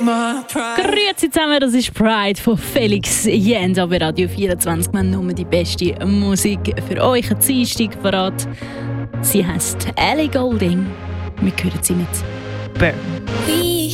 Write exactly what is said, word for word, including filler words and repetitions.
Grüezi zusammen, das ist Pride von Felix Jens bei Radio vierundzwanzig. Wir haben nur die beste Musik für euch. Ein Dienstag parat. Sie heisst Ellie Goulding. Wir hören sie mit Burn.